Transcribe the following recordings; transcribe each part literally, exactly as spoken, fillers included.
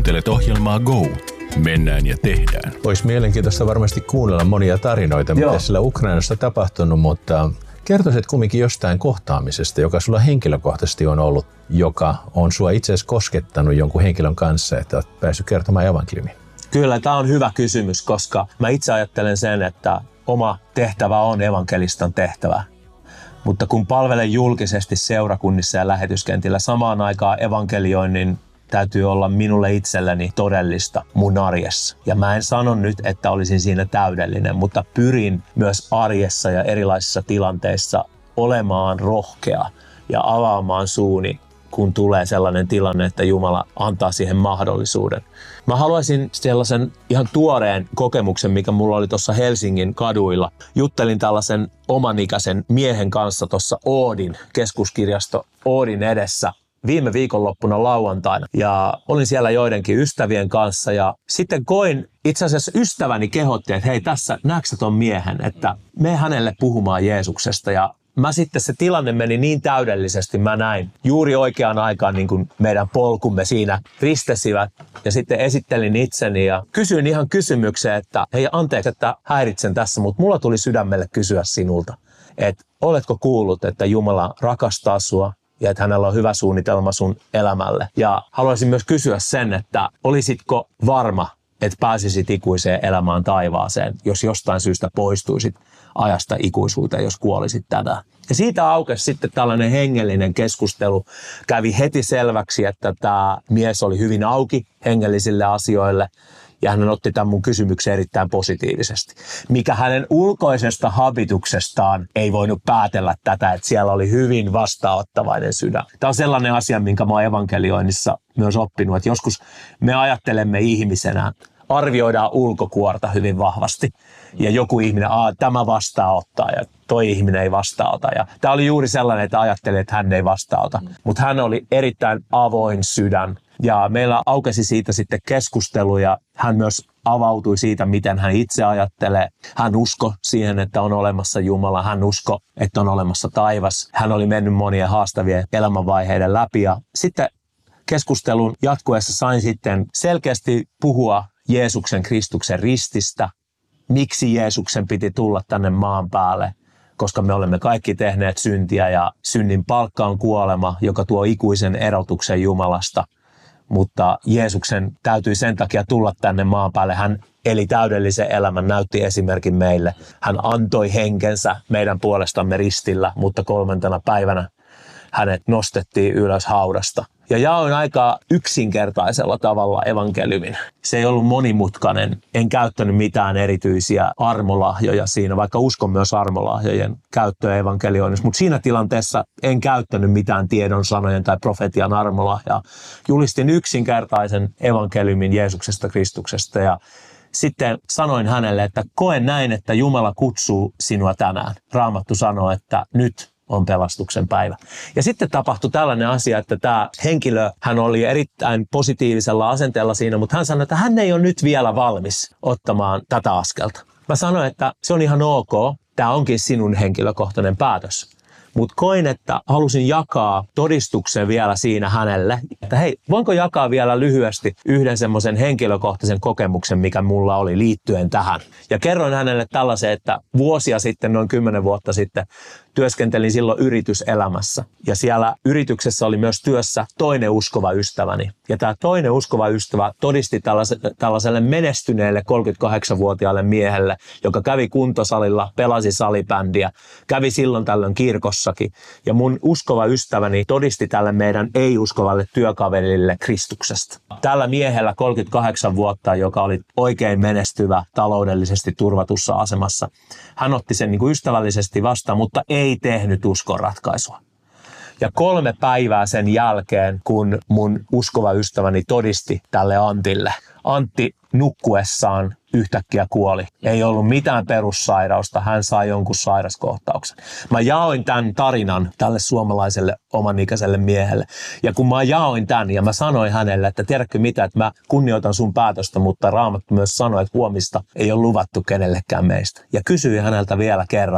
Kuuntelet ohjelmaa Go. Mennään ja tehdään. Olisi mielenkiintoista varmasti kuunnella monia tarinoita, Joo. mitä sillä Ukrainassa on tapahtunut, mutta kertoisit kumminkin jostain kohtaamisesta, joka sulla henkilökohtaisesti on ollut, joka on sua itse asiassa koskettanut jonkun henkilön kanssa, että olet päässyt kertomaan evankeliumin. Kyllä, tämä on hyvä kysymys, koska mä itse ajattelen sen, että oma tehtävä on evankelistan tehtävä. Mutta kun palvelen julkisesti seurakunnissa ja lähetyskentillä samaan aikaan evankelioinnin täytyy olla minulle itselleni todellista mun arjessa. Ja mä en sano nyt, että olisin siinä täydellinen, mutta pyrin myös arjessa ja erilaisissa tilanteissa olemaan rohkea ja avaamaan suuni, kun tulee sellainen tilanne, että Jumala antaa siihen mahdollisuuden. Mä haluaisin sellaisen ihan tuoreen kokemuksen, mikä mulla oli tuossa Helsingin kaduilla. Juttelin tällaisen omanikäisen miehen kanssa tuossa Oodin keskuskirjasto Oodin edessä viime viikonloppuna lauantaina. Ja olin siellä joidenkin ystävien kanssa ja sitten koin, itse asiassa ystäväni kehotti, että hei tässä, näetkö ton miehen, että mene hänelle puhumaan Jeesuksesta. Ja mä sitten se tilanne meni niin täydellisesti, mä näin juuri oikeaan aikaan niin kuin meidän polkumme siinä ristesivät. Ja sitten esittelin itseni ja kysyin ihan kysymyksen, että hei anteeksi, että häiritsen tässä, mutta mulla tuli sydämelle kysyä sinulta, että oletko kuullut, että Jumala rakastaa sua ja että hänellä on hyvä suunnitelma sun elämälle. Ja haluaisin myös kysyä sen, että olisitko varma, että pääsisit ikuiseen elämään taivaaseen, jos jostain syystä poistuisit ajasta ikuisuuteen, jos kuolisit tänään. Ja siitä aukesi sitten tällainen hengellinen keskustelu. Kävi heti selväksi, että tämä mies oli hyvin auki hengellisille asioille. Ja hän otti tämän mun kysymyksen erittäin positiivisesti. Mikä hänen ulkoisesta habituksestaan ei voinut päätellä tätä, että siellä oli hyvin vastaanottavainen sydän. Tämä on sellainen asia, minkä mä oon evankelioinnissa myös oppinut, että joskus me ajattelemme ihmisenä, arvioidaan ulkokuorta hyvin vahvasti. Ja joku ihminen, Aa, tämä vastaanottaa ja toi ihminen ei vastaanota. Ja tämä oli juuri sellainen, että ajattelin, että hän ei vastaanota. Mutta hän oli erittäin avoin sydän. Ja meillä aukesi siitä sitten keskustelu ja hän myös avautui siitä, miten hän itse ajattelee. Hän uskoi siihen, että on olemassa Jumala. Hän uskoi, että on olemassa taivas. Hän oli mennyt monien haastavien elämänvaiheiden läpi. Ja sitten keskustelun jatkuessa sain sitten selkeästi puhua Jeesuksen Kristuksen rististä. Miksi Jeesuksen piti tulla tänne maan päälle? Koska me olemme kaikki tehneet syntiä ja synnin palkka on kuolema, joka tuo ikuisen erotuksen Jumalasta. Mutta Jeesuksen täytyi sen takia tulla tänne maan päälle. Hän eli täydellisen elämän, näytti esimerkin meille. Hän antoi henkensä meidän puolestamme ristillä, mutta kolmantena päivänä hänet nostettiin ylös haudasta. Ja jaoin aika yksinkertaisella tavalla evankeliumin. Se ei ollut monimutkainen. En käyttänyt mitään erityisiä armolahjoja siinä, vaikka uskon myös armolahjojen käyttöä evankelioinnissa. Mutta siinä tilanteessa en käyttänyt mitään tiedon sanojen tai profetian armolahjaa. Julistin yksinkertaisen evankeliumin Jeesuksesta Kristuksesta ja sitten sanoin hänelle, että koen näin, että Jumala kutsuu sinua tänään. Raamattu sanoo, että nyt on pelastuksen päivä. Ja sitten tapahtui tällainen asia, että tämä henkilö, hän oli erittäin positiivisella asenteella siinä, mutta hän sanoi, että hän ei ole nyt vielä valmis ottamaan tätä askelta. Mä sanoin, että se on ihan ok, tämä onkin sinun henkilökohtainen päätös. Mutta koin, että halusin jakaa todistuksen vielä siinä hänelle, että hei, voinko jakaa vielä lyhyesti yhden semmoisen henkilökohtaisen kokemuksen, mikä mulla oli liittyen tähän. Ja kerroin hänelle tällaisen, että vuosia sitten, noin kymmenen vuotta sitten, työskentelin silloin yrityselämässä. Ja siellä yrityksessä oli myös työssä toinen uskova ystäväni. Ja tämä toinen uskova ystävä todisti tällaiselle menestyneelle kolmekymmentäkahdeksanvuotiaalle miehelle, joka kävi kuntosalilla, pelasi salibändiä, kävi silloin tällöin kirkossakin. Ja mun uskova ystäväni todisti tälle meidän ei-uskovalle työkaverille Kristuksesta. Tällä miehellä kolmekymmentäkahdeksan vuotta, joka oli oikein menestyvä, taloudellisesti turvatussa asemassa, hän otti sen niin kuin ystävällisesti vastaan, mutta ei tehnyt uskon ratkaisua. Ja kolme päivää sen jälkeen, kun mun uskova ystäväni todisti tälle Antille, Antti nukkuessaan yhtäkkiä kuoli. Ei ollut mitään perussairausta, hän sai jonkun sairaskohtauksen. Mä jaoin tämän tarinan tälle suomalaiselle omanikäiselle miehelle. Ja kun mä jaoin tämän ja mä sanoin hänelle, että tiedätkö mitä, että mä kunnioitan sun päätöstä, mutta Raamattu myös sanoi, että huomista ei ole luvattu kenellekään meistä. Ja kysyin häneltä vielä kerran,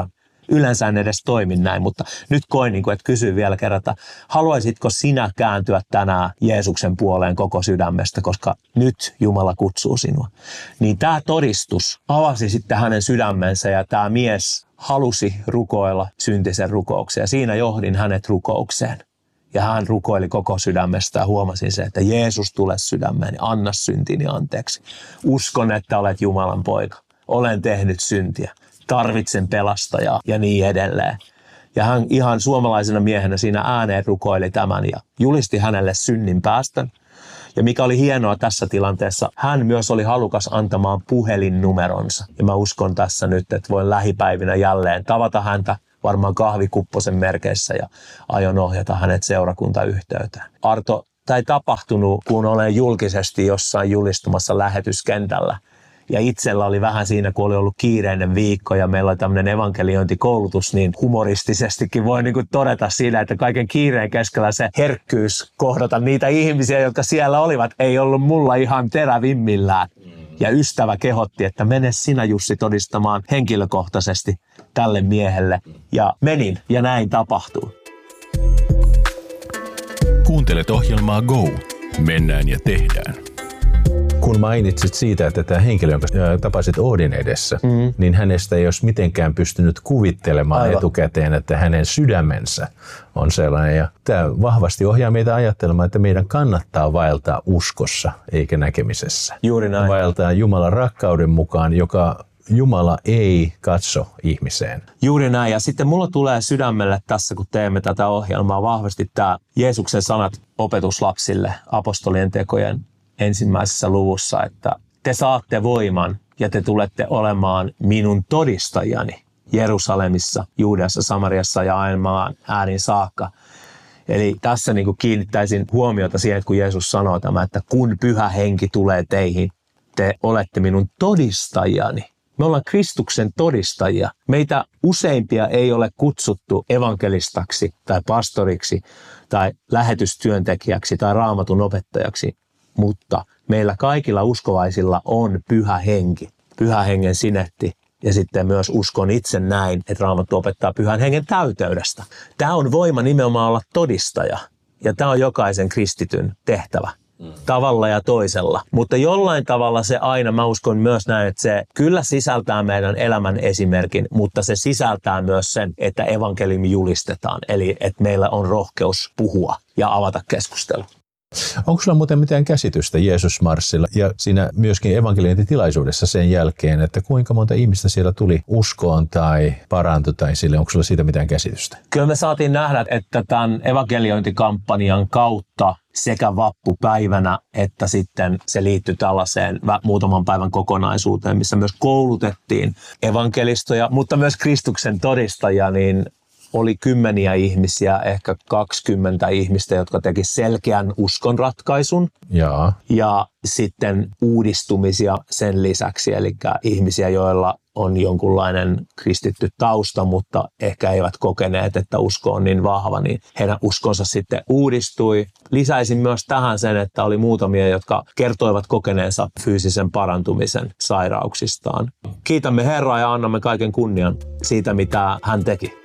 yleensä en edes toimi näin, mutta nyt koin, niin kuin, että kysyn vielä kerran, että haluaisitko sinä kääntyä tänään Jeesuksen puoleen koko sydämestä, koska nyt Jumala kutsuu sinua. Niin tämä todistus avasi sitten hänen sydämensä ja tämä mies halusi rukoilla syntisen rukouksen ja siinä johdin hänet rukoukseen. Ja hän rukoili koko sydämestä ja huomasin se, että Jeesus tule sydämeen, anna syntini anteeksi. Uskon, että olet Jumalan poika. Olen tehnyt syntiä. Tarvitsen pelastajaa ja niin edelleen. Ja hän ihan suomalaisena miehenä siinä ääneen rukoili tämän ja julisti hänelle synnin päästön. Ja mikä oli hienoa tässä tilanteessa, hän myös oli halukas antamaan puhelinnumeronsa. Ja mä uskon tässä nyt, että voin lähipäivinä jälleen tavata häntä, varmaan kahvikupposen merkeissä ja aion ohjata hänet seurakuntayhteyteen. Arto, tämä ei tapahtunut, kun olen julkisesti jossain julistumassa lähetyskentällä. Ja itsellä oli vähän siinä, kun oli ollut kiireinen viikko ja meillä oli tämmöinen evankeliointikoulutus, niin humoristisestikin voi niin kuin todeta siinä, että kaiken kiireen keskellä se herkkyys kohdata niitä ihmisiä, jotka siellä olivat, ei ollut mulla ihan terävimmillään. Ja ystävä kehotti, että mene sinä Jussi todistamaan henkilökohtaisesti tälle miehelle. Ja menin ja näin tapahtuu. Kuuntelet ohjelmaa Go. Mennään ja tehdään. Kun mainitsit siitä, että tämä henkilö, jonka tapasit Oodin edessä, mm-hmm. niin hänestä ei olisi mitenkään pystynyt kuvittelemaan Aivan. etukäteen, että hänen sydämensä on sellainen. Ja tämä vahvasti ohjaa meitä ajattelemaan, että meidän kannattaa vaeltaa uskossa eikä näkemisessä. Juuri näin. Vaeltaa Jumalan rakkauden mukaan, joka Jumala ei katso ihmiseen. Juuri näin. Ja sitten mulla tulee sydämelle tässä, kun teemme tätä ohjelmaa vahvasti tämä Jeesuksen sanat opetuslapsille apostolien tekojen ensimmäisessä luvussa, että te saatte voiman ja te tulette olemaan minun todistajani Jerusalemissa, Juudeassa, Samariassa ja aina maan äärin saakka. Eli tässä niin kuin kiinnittäisin huomiota siihen, että kun Jeesus sanoo tämä, että kun Pyhä Henki tulee teihin, te olette minun todistajani. Me ollaan Kristuksen todistajia. Meitä useimpia ei ole kutsuttu evankelistaksi tai pastoriksi tai lähetystyöntekijäksi tai raamatun opettajaksi. Mutta meillä kaikilla uskovaisilla on Pyhä Henki, Pyhä Hengen sinetti ja sitten myös uskon itse näin, että Raamattu opettaa Pyhän Hengen täyteydestä. Tämä on voima nimenomaan olla todistaja ja tämä on jokaisen kristityn tehtävä tavalla ja toisella. Mutta jollain tavalla se aina, mä uskon myös näin, että se kyllä sisältää meidän elämän esimerkin, mutta se sisältää myös sen, että evankeliumi julistetaan. Eli että meillä on rohkeus puhua ja avata keskustelu. Onko sulla muuten mitään käsitystä Jeesus-marssilla ja siinä myöskin evankeliointitilaisuudessa sen jälkeen, että kuinka monta ihmistä siellä tuli uskoon tai parantui tai sille? Onko sulla siitä mitään käsitystä? Kyllä me saatiin nähdä, että tämän evankeliointikampanjan kautta sekä vappupäivänä että sitten se liittyi tällaiseen muutaman päivän kokonaisuuteen, missä myös koulutettiin evankelistoja, mutta myös Kristuksen todistajia, niin oli kymmeniä ihmisiä, ehkä kaksikymmentä ihmistä, jotka teki selkeän uskonratkaisun. Jaa. Ja sitten uudistumisia sen lisäksi, eli ihmisiä, joilla on jonkunlainen kristitty tausta, mutta ehkä eivät kokeneet, että usko on niin vahva, niin heidän uskonsa sitten uudistui. Lisäisin myös tähän sen, että oli muutamia, jotka kertoivat kokeneensa fyysisen parantumisen sairauksistaan. Kiitämme Herraa ja annamme kaiken kunnian siitä, mitä hän teki.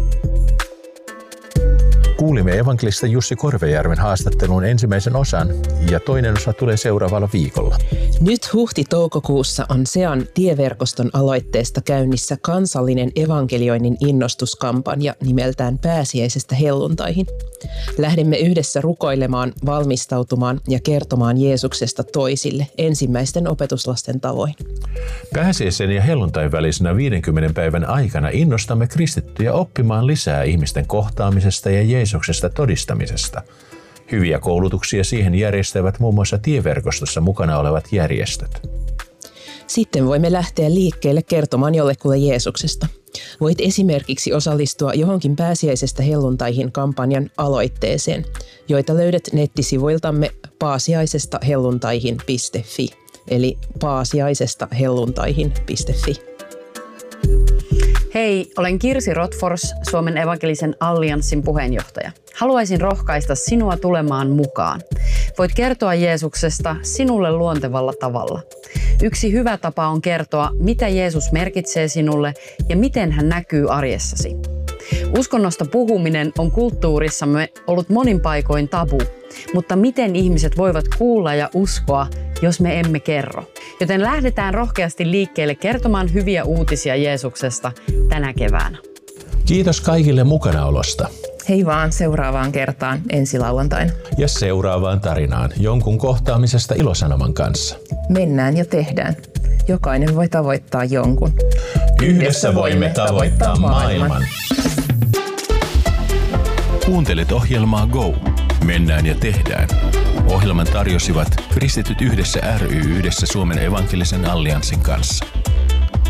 Kuulimme evankelista Jussi Korvejärven haastattelun ensimmäisen osan ja toinen osa tulee seuraavalla viikolla. Nyt huhti-toukokuussa on Sean tieverkoston aloitteesta käynnissä kansallinen evankelioinnin innostuskampanja nimeltään Pääsiäisestä helluntaihin. Lähdemme yhdessä rukoilemaan, valmistautumaan ja kertomaan Jeesuksesta toisille ensimmäisten opetuslasten tavoin. Pääsiäisen ja helluntain välisenä viidenkymmenen päivän aikana innostamme kristittyjä oppimaan lisää ihmisten kohtaamisesta ja Jeesuksesta todistamisesta. Hyviä koulutuksia siihen järjestävät muun muassa tieverkostossa mukana olevat järjestöt. Sitten voimme lähteä liikkeelle kertomaan jollekulle Jeesuksesta. Voit esimerkiksi osallistua johonkin Pääsiäisestä helluntaihin kampanjan aloitteeseen, joita löydät nettisivuiltamme paasiaisesta helluntaihin piste fi, eli paasiaisesta helluntaihin piste fi. Hei, olen Kirsi Rotfors, Suomen evankelisen allianssin puheenjohtaja. Haluaisin rohkaista sinua tulemaan mukaan. Voit kertoa Jeesuksesta sinulle luontevalla tavalla. Yksi hyvä tapa on kertoa, mitä Jeesus merkitsee sinulle ja miten hän näkyy arjessasi. Uskonnosta puhuminen on kulttuurissamme ollut monin paikoin tabu, mutta miten ihmiset voivat kuulla ja uskoa, jos me emme kerro? Joten lähdetään rohkeasti liikkeelle kertomaan hyviä uutisia Jeesuksesta tänä keväänä. Kiitos kaikille mukanaolosta. Hei vaan seuraavaan kertaan ensi lauantaina. Ja seuraavaan tarinaan jonkun kohtaamisesta ilosanoman kanssa. Mennään ja tehdään. Jokainen voi tavoittaa jonkun. Yhdessä voimme tavoittaa maailman. Kuuntelet ohjelmaa Go. Mennään ja tehdään. Ohjelman tarjosivat Kristityt yhdessä ry yhdessä Suomen evankelisen allianssin kanssa.